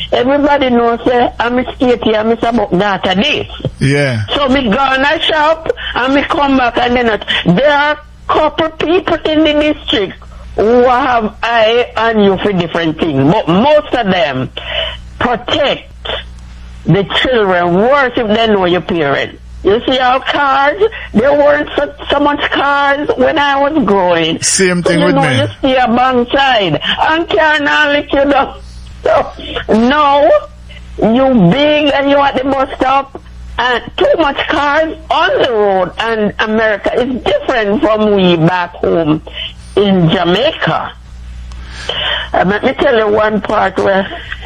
everybody knows I'm a skatey, I'm a about data this. Yeah. So me go in a shop and me come back and then there are couple people in the district who have eye on you for different things, but most of them protect the children worse if they know your parents. You see our cars, there weren't so much cars when I was growing. Same thing with me. You see a bank side and can't let you down. So now you big and you at the bus stop and too much cars on the road, and America is different from we back home in Jamaica. Let me tell you one part where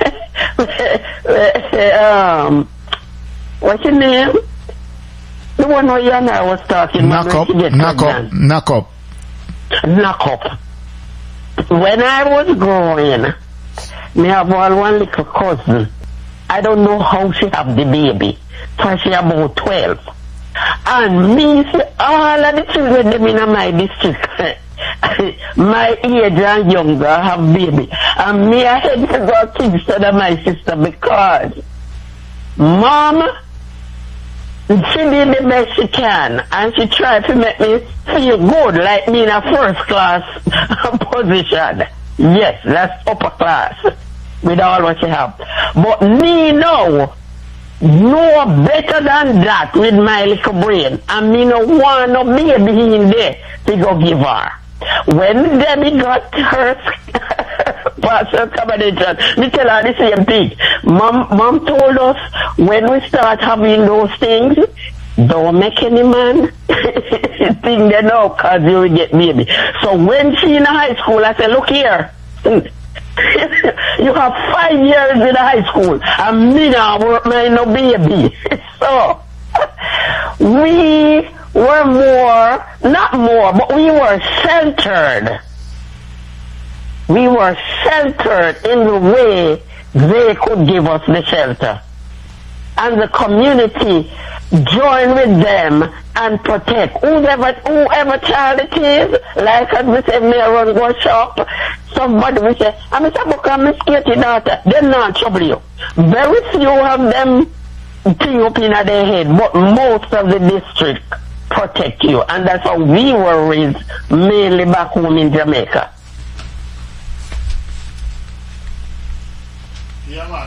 what's your name? The one where you and I was talking about. Knock up. When I was growing, me have one little cousin. I don't know how she have the baby. So she about 12. And me see all of the children them in my district. My age and younger have baby. And me I had to go Kingston to my sister because Mom, she did the best she can and she tried to make me feel good like me in a first class position. Yes, that's upper class with all what she have. But me now know better than that with my little brain. And me no want no baby in there to go give her. When Debbie got her pastor accommodation, me tell her the same thing. Mom told us when we start having those things, don't make any man think they know because you will get baby. So when she in high school, I said, look here. You have 5 years in high school and me now work my no baby. So we were but we were centered. We were centered in the way they could give us the shelter. And the community join with them and protect whoever child it is. Like as we say, me run go shop, somebody will say, I'm Mr. Book, I'm a skatey daughter. They're not trouble you. Very few of them thing up in their head, but most of the district protect you. And that's how we were raised, mainly back home in Jamaica. Yeah, man.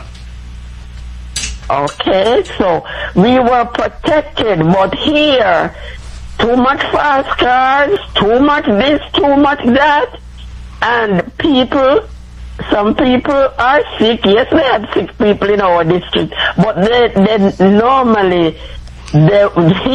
Okay, so we were protected, but here, too much fast cars, too much this, too much that, and some people are sick. Yes, we have sick people in our district, but they normally, they're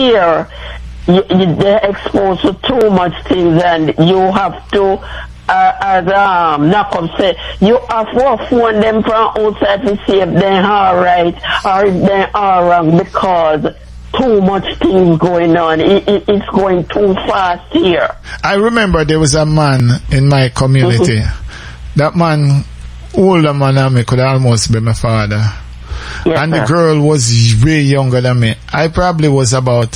exposed to too much things, and you have to, as Nakam said, you have to phone them from outside to see if they're alright or if they're all wrong, because too much things going on. It's going too fast here. I remember there was a man in my community. That man, older man than me, could almost be my father. Yes, and sir. The girl was way younger than me. I probably was about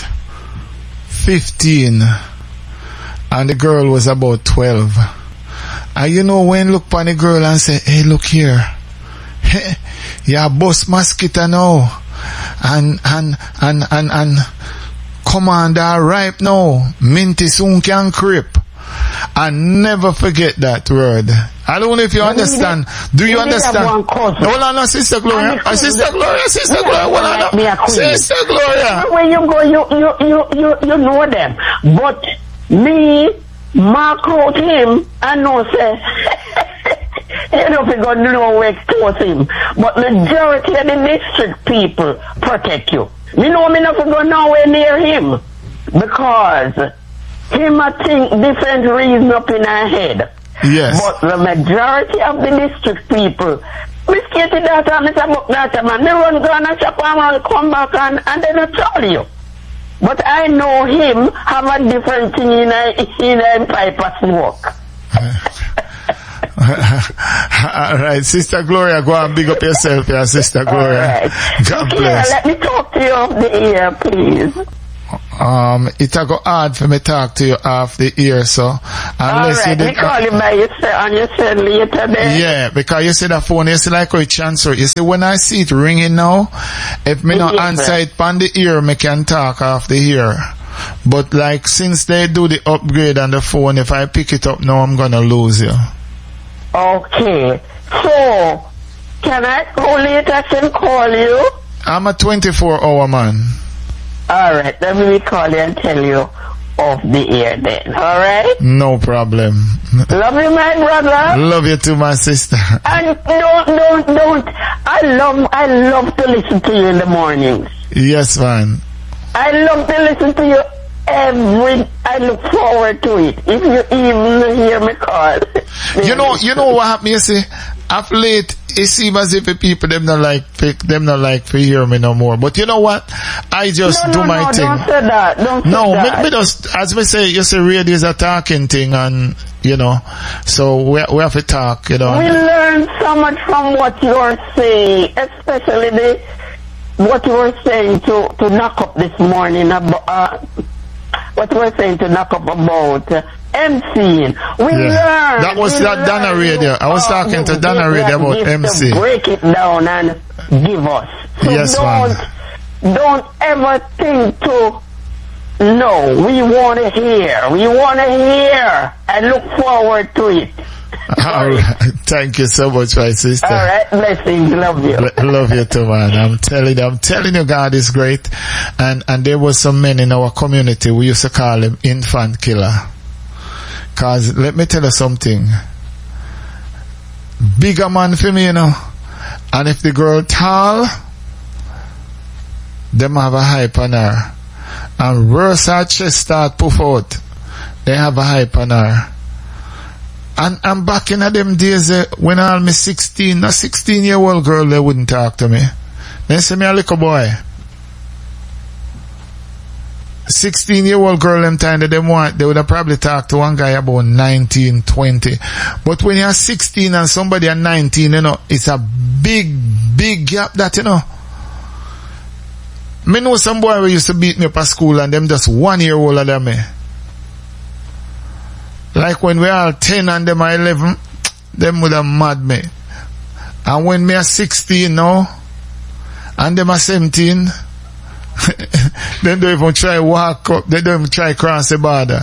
15 and the girl was about 12. And you know, when look upon the girl and say, hey, look here, yeah, boss mosquito now, and commander ripe now, minty soon can creep. And never forget that word. I don't know if you understand. Do you understand? Hold on, Sister Gloria. Sister Gloria. Sister Gloria. Where you go, you know them. But me, mark out him and no say, you know if you got no way to him. But majority of the district people protect you. Me know me not go nowhere near him. Because him I think different reason up in our head. Yes. But the majority of the district people, me skated that and Mr. Book that man, me run go and shop and come back and they not tell you. But I know him have a different thing in a pipe of smoke. Alright, Sister Gloria, go and big up yourself here, Sister Gloria. Right. God bless. Let me talk to you off the air, please. it a go hard for me talk to you off the ear, so unless alright, you me call you by your cell, on your cell later then. Yeah, because you see the phone, you see like how it transfer. You see when I see it ringing now, if me not answer it on the ear, me can talk off the ear. But like since they do the upgrade on the phone, if I pick it up now, I'm gonna lose you. Okay, so can I call later? I can call you. I'm a 24-hour man. Alright, let me call you and tell you off the air then, alright? No problem. Love you, my brother. Love you too, my sister. And don't. I love to listen to you in the mornings. Yes, man. I love to listen to you I look forward to it. If you even hear me call. You know what happened, you see? Of late, it seems as if the people, them not like to hear me no more. But you know what? I just do my thing. Don't say that. Don't say that. Me just, as we say, you see, radio is a talking thing, and, you know, so we have to talk, you know. We learn so much from what you're saying, especially what you were saying to knock up this morning about, what you were saying to knock up about MCing. We learn. That was that Donna Radio. I was talking to Donna Radio about MC. Break it down and give us. So yes, don't ever think to, no, we want to hear. We want to hear and look forward to it. All right. Thank you so much, my sister. All right, blessings. Love you. Love you too, man. I'm telling you, God is great. And there was some men in our community, we used to call him infant killer. Cause let me tell you something. Bigger man for me, you know. And if the girl tall, them have a hype on her. And worse her chest start puff out, they have a hype on her. And I'm back in them days when I was 16, a 16-year-old girl, they wouldn't talk to me. They say me a little boy. 16-year-old girl them time that they would have probably talked to one guy about 19, 20. But when you're 16 and somebody at 19, you know, it's a big gap that, you know. Me know some boy who used to beat me up at school and them just 1 year older than me. Like when we all 10 and them are 11, them would have mad me. And when me are 16 now, and them are 17, they don't even try walk up, they don't even try cross the border.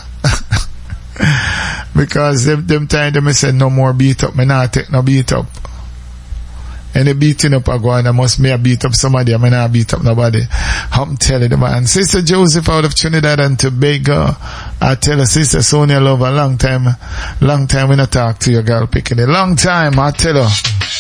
Because them time they say no more beat up, me not take no beat up. Any beating up I go on, I must me a beat up somebody, I may not beat up nobody. I'm telling you, man. Sister Joseph out of Trinidad and Tobago, I tell her, Sister Sonia love a long time we not talk to your girl picking it. Long time, I tell her.